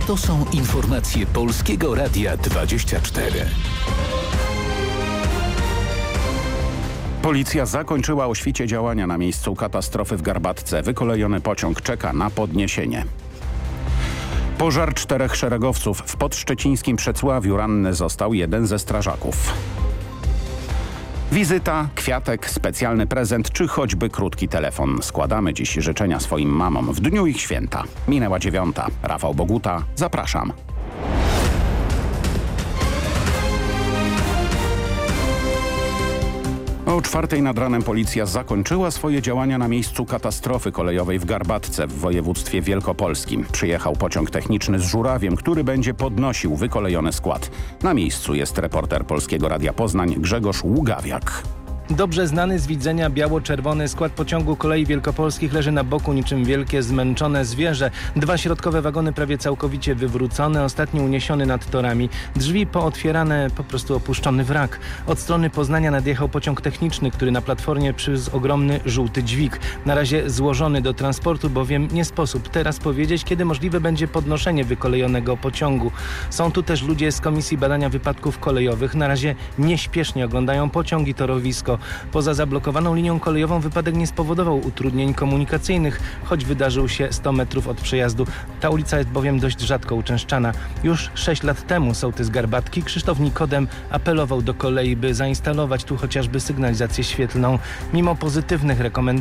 To są informacje Polskiego Radia 24. Policja zakończyła o świcie działania na miejscu katastrofy w Garbatce. Wykolejony pociąg czeka na podniesienie. Pożar 4 szeregowców. W podszczecińskim Przecławiu ranny został jeden ze strażaków. Wizyta, kwiatek, specjalny prezent czy choćby krótki telefon. Składamy dziś życzenia swoim mamom w dniu ich święta. Minęła 9. Rafał Boguta, zapraszam. O 4 nad ranem policja zakończyła swoje działania na miejscu katastrofy kolejowej w Garbatce w województwie wielkopolskim. Przyjechał pociąg techniczny z żurawiem, który będzie podnosił wykolejony skład. Na miejscu jest reporter Polskiego Radia Poznań Grzegorz Ługawiak. Dobrze znany z widzenia biało-czerwony skład pociągu kolei wielkopolskich leży na boku niczym wielkie zmęczone zwierzę. 2 środkowe wagony prawie całkowicie wywrócone, ostatni uniesiony nad torami. Drzwi pootwierane, po prostu opuszczony wrak. Od strony Poznania nadjechał pociąg techniczny, który na platformie przywiózł ogromny żółty dźwig. Na razie złożony do transportu, bowiem nie sposób teraz powiedzieć, kiedy możliwe będzie podnoszenie wykolejonego pociągu. Są tu też ludzie z Komisji Badania Wypadków Kolejowych. Na razie nieśpiesznie oglądają pociąg i torowisko. Poza zablokowaną linią kolejową wypadek nie spowodował utrudnień komunikacyjnych, choć wydarzył się 100 metrów od przejazdu. Ta ulica jest bowiem dość rzadko uczęszczana. Już 6 lat temu sołtys Garbatki Krzysztof Nikodem apelował do kolei, by zainstalować tu chociażby sygnalizację świetlną. Mimo pozytywnych rekomendacji